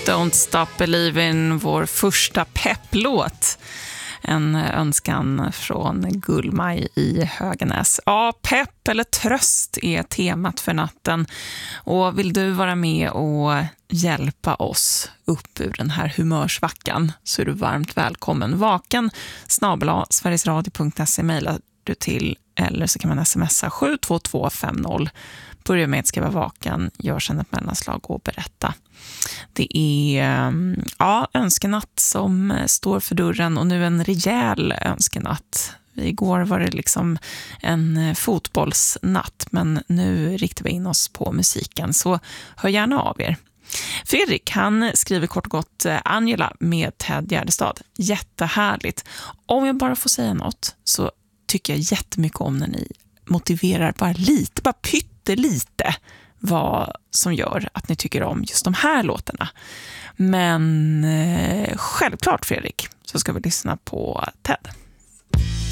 Don't Stop Believin', vår första pepplåt. En önskan från Gullmaj i Höganäs. Ja, pepp eller tröst är temat för natten. Och vill du vara med och hjälpa oss upp ur den här humörsvackan så är du varmt välkommen. vaken@sverigesradio.se mejlar du till, eller så kan man smsa 72250. Börja med att skriva vaken, gör sedan ett mellanslag och berätta. Det är önskenatt som står för dörren och nu en rejäl önskenatt. Igår var det liksom en fotbollsnatt, men nu riktar vi in oss på musiken, så hör gärna av er. Fredrik, han skriver kort och gott Angela med Ted Gärdestad. Jättehärligt. Om jag bara får säga något så tycker jag jättemycket om när ni motiverar bara lite, bara pyttelite vad som gör att ni tycker om just de här låtarna. Men självklart, Fredrik, så ska vi lyssna på Ted.